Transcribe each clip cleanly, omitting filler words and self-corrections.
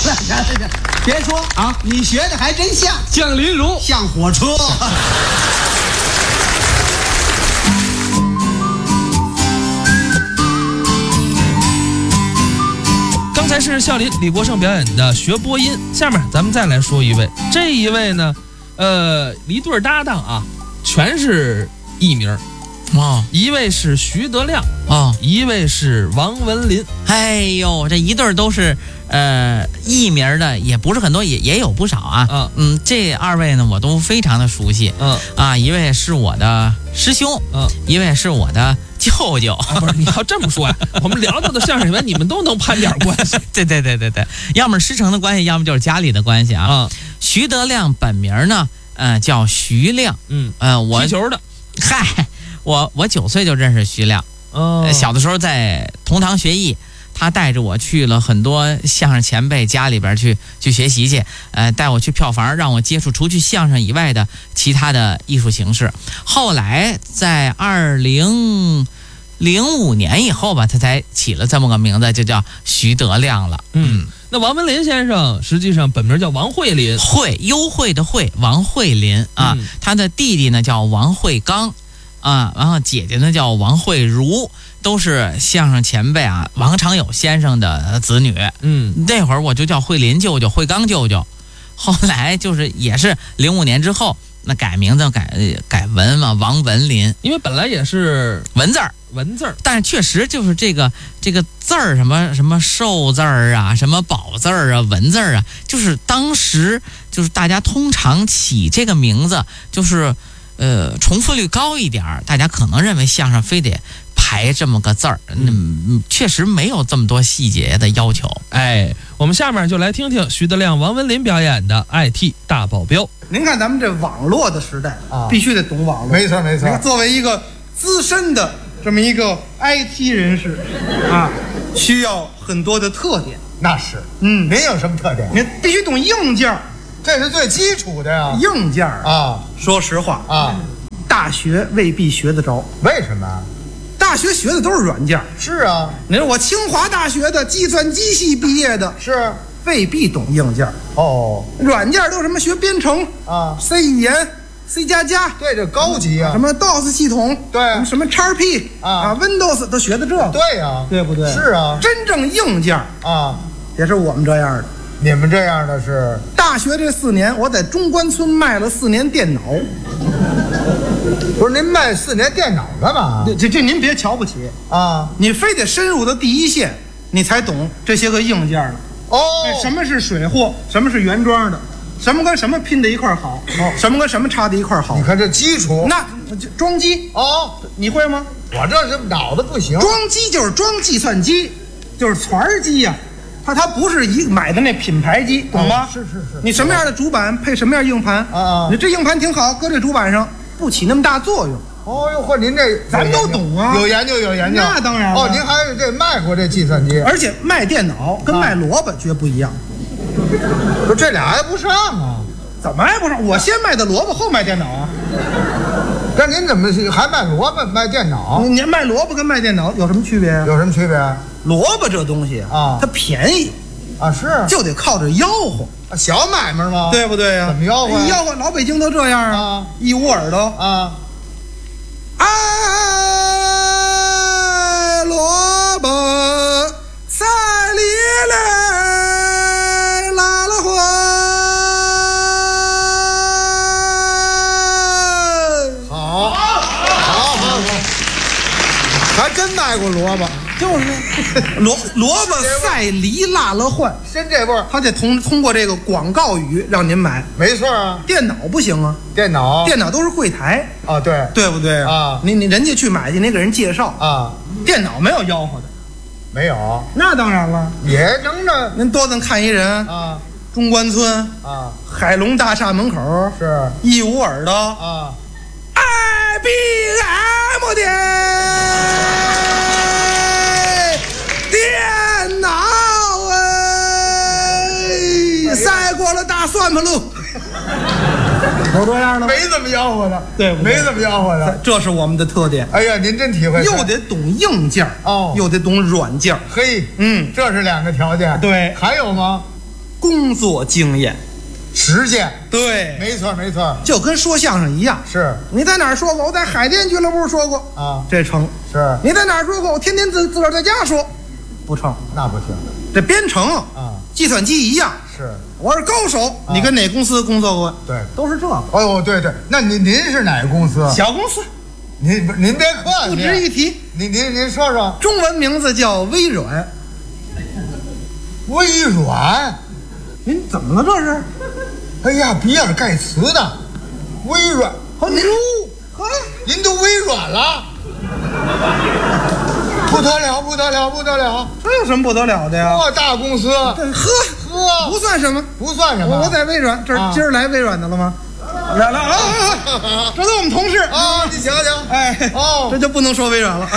了，别说啊，你学的还真像， 像林如， 像火车。 刚才是笑林李国盛表演的学播音，下面咱们再来说一位，这一位呢，一对搭档啊，全是艺名一位是徐德亮一位是王文林。 哎呦，这一对都是艺名的，也不是很多，也有不少啊。这二位呢，我都非常的熟悉。一位是我的师兄，一位是我的舅舅。 不是，你要这么说呀，我们聊到的相声演员，你们都能攀点关系。 对，要么师承的关系，要么就是家里的关系啊。徐德亮本名呢，叫徐亮。我踢球的。 嗨，我9岁就认识徐亮。小的时候在同堂学艺，他带着我去了很多相声前辈家里边去学习去，带我去票房，让我接触除去相声以外的其他的艺术形式。后来在2005年以后吧，他才起了这么个名字，就叫徐德亮了。 那王文林先生实际上本名叫王慧林， 优惠的惠，王慧林啊。他的弟弟呢叫王慧刚。然后姐姐呢叫王慧茹，都是相声前辈啊，王长友先生的子女。那会儿我就叫慧林舅舅、慧刚舅舅。后来就是也是05年之后，那改名字改文嘛，王文林， 因为本来也是文字儿，但是确实就是这个字儿，什么寿字儿啊，什么宝字儿啊，文字儿啊，就是当时就是大家通常起这个名字就是重复率高一点，大家可能认为相声非得排这么个字儿，确实没有这么多细节的要求。 我们下面就来听听徐德亮、王文林表演的 IT 大保镖。 您看咱们这网络的时代必须得懂网络。 没错。 作为一个资深的这么一个 IT 人士需要很多的特点。 那是，您有什么特点？ 您必须懂硬件， 这是最基础的呀。 硬件说实话大学未必学得着。 为什么？ 大学学的都是软件。 是啊， 你说我清华大学的计算机系毕业的， 是未必懂硬件。软件都什么学编程C 语言、C++， 对，这高级啊。 什么 DOS 系统， 对， 什么 XP Windows 都学的这个。 对呀， 对不对？ 是啊， 真正硬件也是我们这样的。 你们这样的是大学这4年，我在中关村卖了4年电脑。 不是，您卖4年电脑干嘛？ 这您别瞧不起你非得深入到第一线，你才懂这些个硬件了。什么是水货，什么是原装的，什么跟什么拼在一块好，什么跟什么插在一块好。 你看这基础， 那装机你会吗？ 我这是脑子不行。 装机就是装计算机，就是团机呀。它不是买的那品牌机，懂吗？ 是。 你什么样的主板配什么样硬盘你这硬盘挺好，搁这主板上不起那么大作用。 您这咱都懂啊， 有研究。 那当然了。 您还是这卖过这计算机， 而且卖电脑跟卖萝卜绝不一样。 不，这俩还不上啊？ 怎么还不上？我先卖的萝卜，后卖电脑啊。 那您怎么还卖萝卜卖电脑？ 你卖萝卜跟卖电脑有什么区别啊？ 有什么区别？ 萝卜这东西它便宜是就得靠着吆喝小买卖吗？ 对不对呀？ 怎么吆喝？ 吆喝老北京都这样一捂耳朵萝卜菜里来拉了花。 好，还真卖过萝卜。 就是萝卜赛梨辣了换， 真这味儿， 他得通过这个广告语让您买。 没错啊， 电脑不行啊， 电脑都是柜台对不对你人家去买去，您给人介绍电脑没有吆喝的， 没有。 那当然了， 也能着。 您多能看一人中关村海龙大厦门口是一捂耳朵IBM 电脑赛过了大算盘路。有这样的吗？ 没怎么吆喝的， 对不对？ 没怎么吆喝的， 这是我们的特点。 哎呀，您真体会， 又得懂硬件又得懂软件。 嘿，这是2个条件。 对， 还有吗？ 工作经验。 实践， 对， 没错没错， 就跟说相声一样。 是你在哪儿说过？我在海淀俱乐部说过啊， 这成。 是你在哪儿说过？我天天自个儿在家说，不成， 那不行。 这编程啊， 计算机一样。 是， 我是高手。你跟哪公司工作过？ 对， 都是这个。 哎呦，对对，那您是哪个公司？ 小公司。 您别客气， 不值一提。 您说说， 中文名字叫微软。 微软？ 您怎么了这是？ 哎呀，比尔盖茨的微软。您都微软了，不得了不得了不得了！ 这有什么不得了的呀？ 大公司， 不算什么， 不算什么。 我在微软，今儿来微软的了吗？来，这都我们同事啊！你瞧瞧， 哎，这就不能说微软了，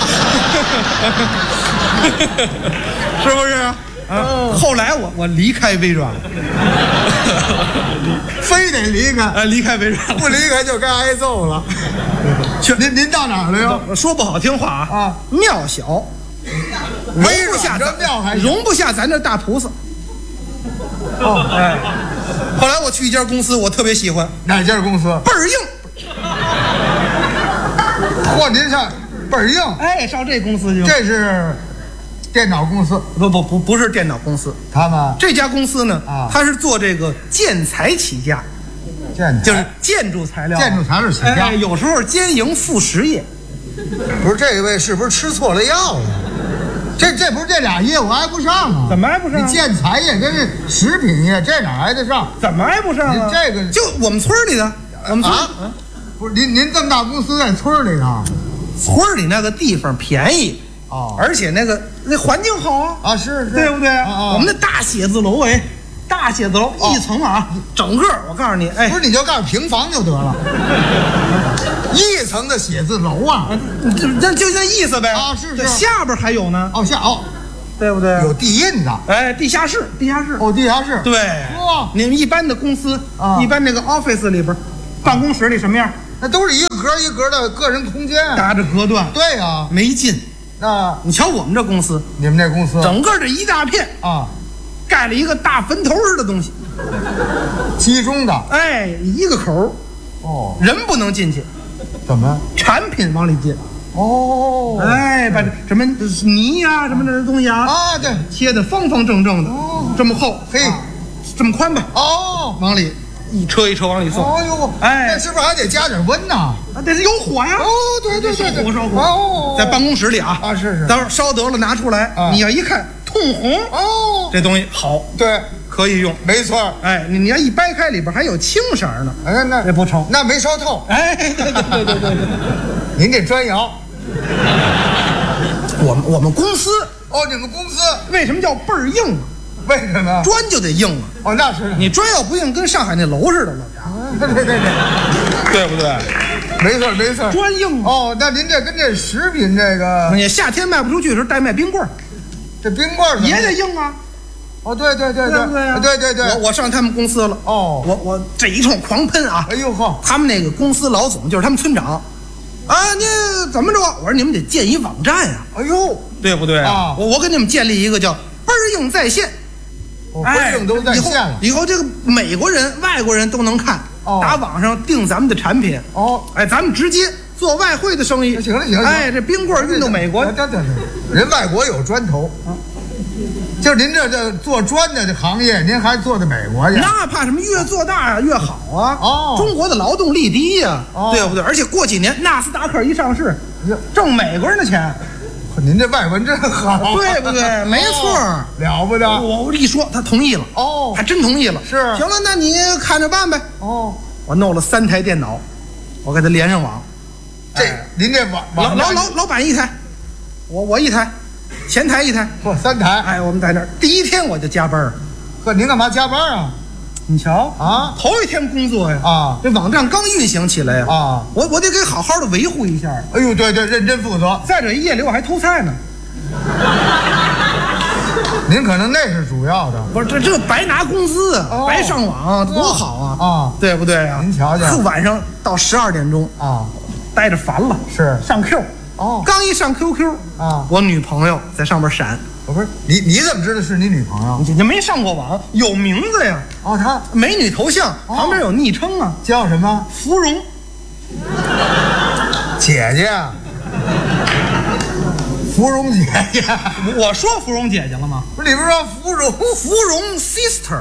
是不是？后来我离开微软了， 非得离开， 离开微软， 不离开就该挨揍了。您到哪儿了哟？ 说不好听话啊，庙小， 微软这庙还容不下咱这大菩萨。哎，后来我去一家公司，我特别喜欢。 哪家公司？ 倍儿硬。 嚯，您上倍儿硬？ 哎，上这公司去。 这是电脑公司？ 不是电脑公司。 他们这家公司呢，它是做这个建材起家，就是建筑材料起家。有时候兼营副实业。 不是这位是不是吃错了药了？这不是这俩业务挨不上啊？ 怎么挨不上？ 你建材业跟这食品业这哪挨得上？ 怎么挨不上啊？ 这个就我们村里的，我们村不是您这么大公司在村里头， 村里那个地方便宜而且那环境好啊， 是对不对？我们那大写字楼大写字楼一层整个我告诉你，哎， 不是你就告诉平房就得了，一层的写字楼啊， 就那意思呗是下边还有呢，对不对？ 有地印的， 哎，地下室，地下室，对，你们一般的公司一般那个 office 里边，办公室里什么样？ 那都是一个格一格的个人空间， 搭着隔断， 对呀， 没劲。 那你瞧我们这公司， 你们这公司整个这一大片盖了一个大坟头似的东西， 集中的， 哎，一个口人不能进去， 怎么？ 产品往里进，哎，把什么泥呀，什么这东西对， 切的方方正正的，这么厚， 嘿， 这么宽吧，往里一车一车往里送，哎， 那是不是还得加点温呐？ 得是有火呀， 对， 烧火，在办公室里是， 等会儿烧得了拿出来，你要一看通红，这东西好， 对， 可以用， 没错， 哎，你要一掰开里边还有青色呢， 哎，那不成， 那没烧透， 哎，对， 您这砖窑， 我们公司你们公司为什么叫倍儿硬？ 为什么？ 砖就得硬那是你砖要不硬，跟上海那楼似的了，对不对？ 没错， 砖硬那您这跟这食品这个， 你夏天卖不出去的时候代卖冰棍， 这冰棍也得硬啊。 对，对， 我上他们公司了，我这一通狂喷哎呦呵， 他们那个公司老总就是他们村长，你怎么着？我说你们得建一网站呀， 哎呦， 对不对我给你们建立一个叫倍儿硬在线。 倍儿硬都在线了， 以后这个美国人、外国人都能看，打网上订咱们的产品，哎，咱们直接做外汇的生意。 行了， 哎，这冰棍运到美国， 人外国有砖头，就您这做砖的这行业，您还做到美国去？ 那怕什么？越做大越好啊！中国的劳动力低呀，对不对？而且过几年纳斯达克一上市，挣美国人的钱。 您这外文真好， 对不对？没错， 了不得。 我一说，他同意了，还真同意了。 是， 行了，那你看着办呗。我弄了3台电脑，我给他连上网。 您这网老板一台，我一台，前台一台， 不3台。 哎，我们在那儿第一天我就加班。 您干嘛加班啊？ 你瞧头一天工作呀这网站刚运行起来呀我得给好好的维护一下。 哎呦，对，认真负责。 再者夜里我还偷菜呢。 您可能那是主要的。 不是这白拿工资白上网多好对不对您瞧瞧， 晚上到12点钟待着烦了， 是上 Q 刚一上 QQ 我女朋友在上面闪不是你怎么知道是你女朋友？ 你没上过网，有名字呀。 哦，她美女头像旁边有昵称啊， 叫什么？ 芙蓉姐姐。芙蓉姐姐， 我说芙蓉姐姐了吗？ 不是，你不是说芙蓉 sister，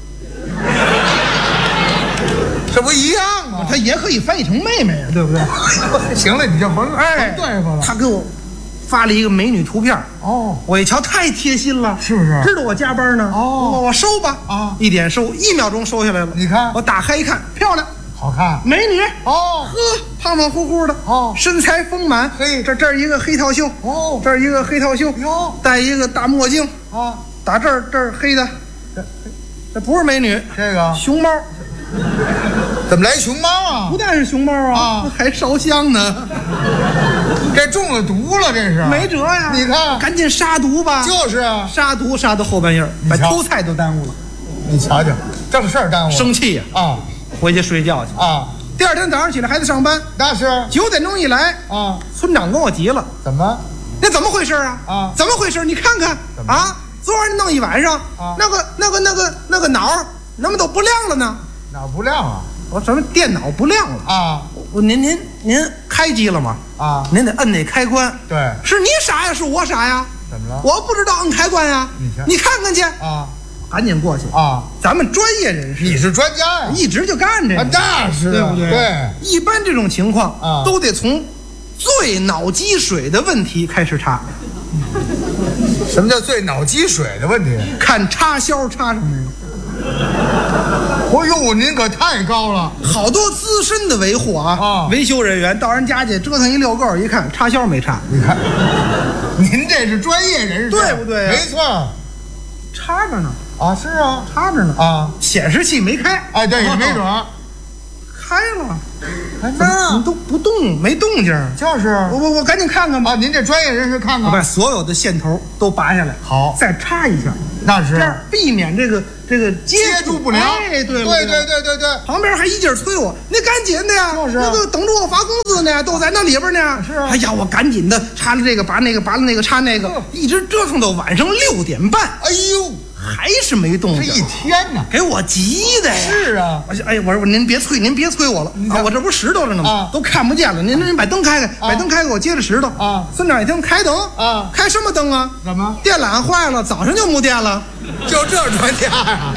这不一样吗？ 它也可以翻译成妹妹呀，对不对？ 行了，你就甭对付了。 他给我发了一个美女图片，我一瞧太贴心了， 是不是？ 知道我加班呢，我收吧，一点收，1秒钟收下来了。 你看， 我打开一看，漂亮。 好看， 美女呵， 胖胖乎乎的身材丰满， 嘿， 这一个黑套袖这一个黑套袖戴一个大墨镜打这儿黑的，这不是美女， 这个熊猫， 怎么来熊猫啊？ 不但是熊猫啊，还烧香呢， 这中了毒了，这是没辙呀！ 你看， 赶紧杀毒吧， 就是啊， 杀毒杀到后半夜，把偷菜都耽误了， 你瞧瞧，正事儿耽误了， 生气呀回去睡觉去第二天早上起来还得上班， 那是 9点钟一来村长跟我急了， 怎么？ 那怎么回事啊？怎么回事？你看看昨晚弄一晚上那个脑怎么都不亮了呢？ 脑不亮啊？ 我什么电脑不亮了我您开机了吗？您得摁那开关。 对， 是你傻呀？是我傻呀？ 怎么了？ 我不知道摁开关呀。你看看去赶紧过去咱们专业人士， 你是专家呀， 一直就干这个， 那是对不对？ 对， 一般这种情况都得从最脑积水的问题开始查。 什么叫最脑积水的问题？ 看插销插上没有？ 哎呦，您可太高了！ 好多资深的维护维修人员到人家去折腾一溜够，一看插销没插。 你看，您这是专业人士， 对不对？ 没错， 插着呢。 是啊， 插着呢显示器没开， 对，也没准开了，你都不动，没动静。 就是我赶紧看看吧。 您这专业人士看看， 我把所有的线头都拔下来， 好， 再插一下， 那是这样避免这个接触不良。 对，旁边还一劲催我，你赶紧的呀， 就是那个等着我发工资呢，都在那里边呢。 是啊， 哎呀，我赶紧的插了这个，拔那个，拔了那个，插那个，一直折腾到晚上6点半。 哎呦！ 还是没动静， 这一天呢， 给我急的呀！ 是啊， 我说您别催我了我这不石头着呢吗？都看不见了。您把灯开开，把灯开开，我接着石头村长一听开灯开什么灯啊？ 怎么？ 电缆坏了，早上就没电了。 就这专家呀！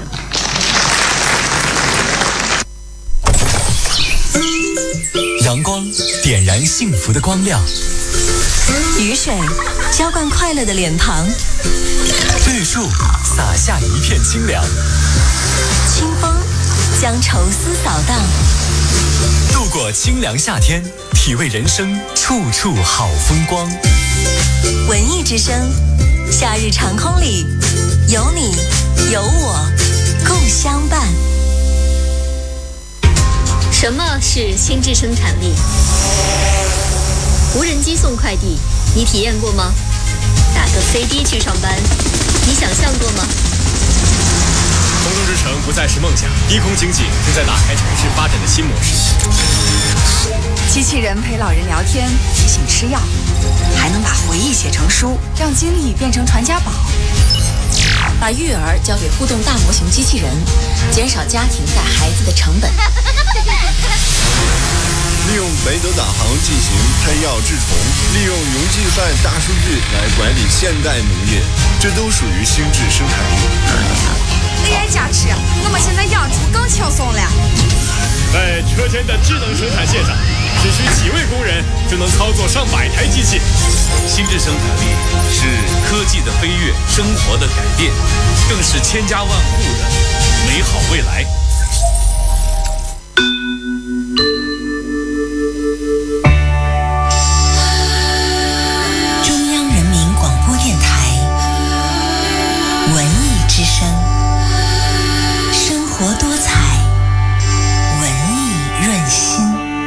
阳光点燃幸福的光亮， 雨水浇灌快乐的脸庞， 绿树洒下一片清凉， 清风将愁思扫荡。 度过清凉夏天，体味人生处处好风光。 文艺之声，夏日长空里有你有我共相伴。 什么是心智生产力？无人机送快递，你体验过吗？打个飞的去上班，你想象过吗？ 空中之城不再是梦想，低空经济正在打开城市发展的新模式。 机器人陪老人聊天，提醒吃药，还能把回忆写成书，让经历变成传家宝。 把育儿交给互动大模型机器人，减少家庭带孩子的成本。 利用雷德导航进行喷药治虫，利用云计算大数据来管理现代农业，这都属于心智生产力。 雷人加持，我们现在养猪更轻松了。 在车间的智能生产线上，只需几位工人就能操作上百台机器。 心智生产力是科技的飞跃，生活的改变，更是千家万户的美好未来。